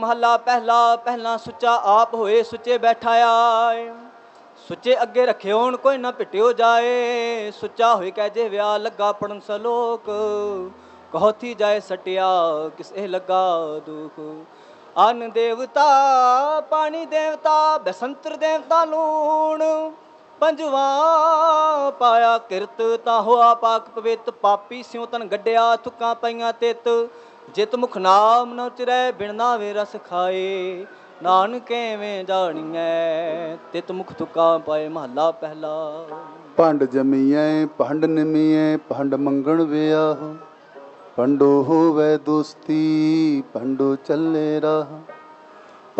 ਮਹੱਲਾ ਪਹਿਲਾ। ਪਹਿਲਾਂ ਸੁੱਚਾ ਆਪ ਹੋਏ ਸੁੱਚੇ ਬੈਠਾ ਆਏ, ਸੁੱਚੇ ਅੱਗੇ ਰੱਖੇ ਹੋਣ ਕੋਈ ਨਾ ਪਿਟਿਓ ਜਾਏ। ਸੁੱਚਾ ਹੋਏ ਕਹਿ ਜੇ ਵਿਆਹ ਲੱਗਾ ਪੜਨ ਸਲੋਕ, ਕਹੋ ਥੀ ਜਾਏ ਸਟਿਆ ਕਿਸੇ ਲੱਗਾ ਦੁਖ। ਅੰਨ ਦੇਵਤਾ ਪਾਣੀ ਦੇਵਤਾ ਬਸੰਤਰ ਦੇਵਤਾ ਲੂਣ, ਪੰਜਵਾ ਪਾਇਆ ਕਿਰਤ ਤਾਂ ਹੋਆ ਪਾਕ ਪਵਿੱਤ। ਪਾਪੀ ਸਿਉ ਤਨ ਗੱਡਿਆ ਥੁੱਕਾਂ ਪਈਆਂ ਤਿੱਤ, ਜਿਤ ਮੁਖ ਨਾਮ ਨ ਉਚਰੈ ਬਿਨ ਨਾਵੇ ਰਸ ਖਾਏ। ਨਾਨਕ ਕਿਵੇਂ ਜਾਣੀਐ ਤਿਤ ਮੁਖ ਤੁਕਾਂ ਪਾਏ। ਮਹੱਲਾ ਪਹਿਲਾ। ਭੰਡ ਜਮੀਐ ਭੰਡ ਨਿਮੀਐ ਭੰਡ ਮੰਗਣ ਵਿਆਹ, ਭੰਡੋ ਹੋਵੈ ਦੋਸਤੀ ਭੰਡੋ ਚੱਲੇ ਰਾਹ।